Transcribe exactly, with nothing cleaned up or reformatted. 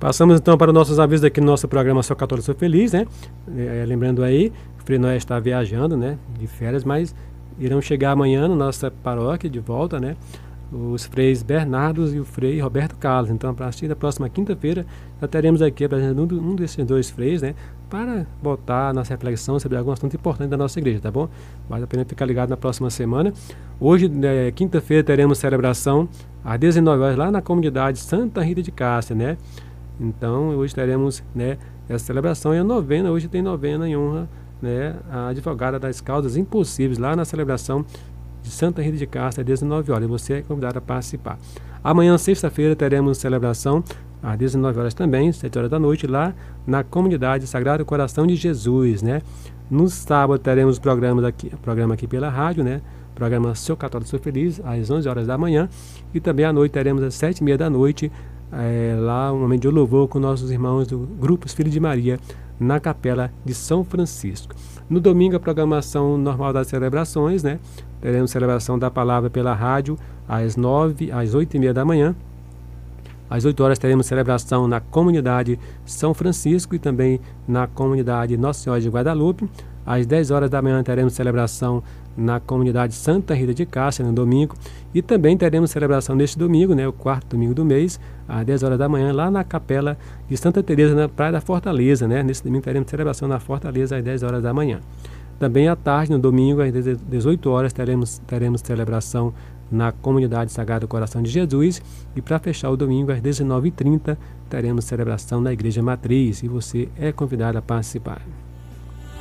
Passamos então para os nossos avisos aqui no nosso programa Sou Católico, Sou Feliz, né? É, lembrando aí, o Frei Noé está viajando, né? De férias, mas irão chegar amanhã na nossa paróquia de volta, né? Os freis Bernardos e o Frei Roberto Carlos. Então, a partir da próxima quinta-feira, já teremos aqui apresentando um desses dois freis, né? Para botar a nossa reflexão sobre algum assunto importante da nossa igreja, tá bom? Vale a pena ficar ligado na próxima semana. Hoje, né, quinta-feira, teremos celebração às dezenove horas lá na comunidade Santa Rita de Cássia, né? Então, hoje teremos, né, essa celebração e a novena. Hoje tem novena em honra, né, a advogada das causas impossíveis lá na celebração de Santa Rita de Cássia às dezenove horas. E você é convidado a participar. Amanhã, sexta-feira, teremos celebração às dezenove horas também, sete horas da noite, lá na comunidade Sagrado Coração de Jesus, né? No sábado teremos programas aqui, programa aqui pela rádio, né? Programa Sou Católico, Sou Feliz, às onze horas da manhã. E também à noite teremos às sete e meia da noite, é, lá um momento de louvor com nossos irmãos do Grupo Filhos de Maria, na Capela de São Francisco. No domingo, a programação normal das celebrações, né? Teremos celebração da palavra pela rádio às nove, às oito e meia da manhã. Às oito horas teremos celebração na comunidade São Francisco e também na comunidade Nossa Senhora de Guadalupe. Às dez horas da manhã teremos celebração na comunidade Santa Rita de Cássia, no domingo. E também teremos celebração neste domingo, né, o quarto domingo do mês, às dez horas da manhã, lá na Capela de Santa Teresa, na Praia da Fortaleza, né? Nesse domingo teremos celebração na Fortaleza às dez horas da manhã. Também à tarde, no domingo, às dezoito horas, teremos, teremos celebração na comunidade Sagrado Coração de Jesus. E para fechar o domingo, às dezenove e trinta, teremos celebração na Igreja Matriz. E você é convidado a participar.